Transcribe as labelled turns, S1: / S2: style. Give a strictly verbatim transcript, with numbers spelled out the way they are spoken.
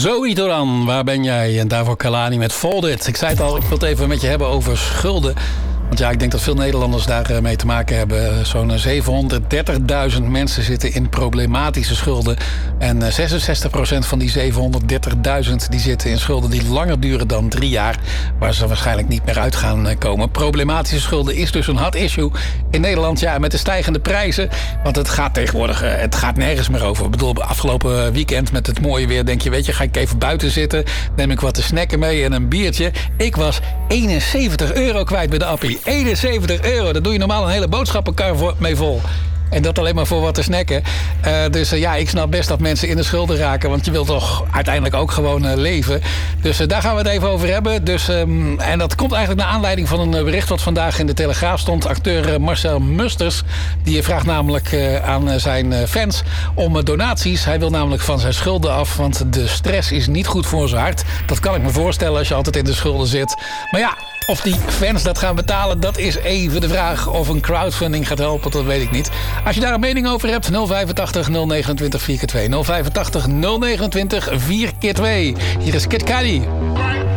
S1: Zoe Doran, waar ben jij? En daarvoor Kalani met Folded. Ik zei het al, ik wil het even met je hebben over schulden. Want ja, ik denk dat veel Nederlanders daarmee te maken hebben. Zo'n zevenhonderddertigduizend mensen zitten in problematische schulden. En zesenzestig procent van die zevenhonderddertigduizend die zitten in schulden die langer duren dan drie jaar. Waar ze waarschijnlijk niet meer uit gaan komen. Problematische schulden is dus een hot issue in Nederland. Ja, met de stijgende prijzen. Want het gaat tegenwoordig, het gaat nergens meer over. Ik bedoel, afgelopen weekend met het mooie weer denk je, weet je, ga ik even buiten zitten. Neem ik wat te snacken mee en een biertje. Ik was eenenzeventig euro kwijt bij de appie. eenenzeventig euro, daar doe je normaal een hele boodschappenkar mee vol. En dat alleen maar voor wat te snacken. Uh, dus uh, ja, ik snap best dat mensen in de schulden raken. Want je wilt toch uiteindelijk ook gewoon uh, leven. Dus uh, daar gaan we het even over hebben. Dus, um, en dat komt eigenlijk naar aanleiding van een bericht wat vandaag in de Telegraaf stond. Acteur uh, Marcel Musters. Die vraagt namelijk uh, aan uh, zijn uh, fans om uh, donaties. Hij wil namelijk van zijn schulden af. Want de stress is niet goed voor zijn hart. Dat kan ik me voorstellen als je altijd in de schulden zit. Maar ja, of die fans dat gaan betalen, dat is even de vraag. Of een crowdfunding gaat helpen, dat weet ik niet. Als je daar een mening over hebt, nul vijfentachtig nul negenentwintig vier keer twee. nul vijfentachtig nul negenentwintig vier keer twee. Hier is Kid Cudi.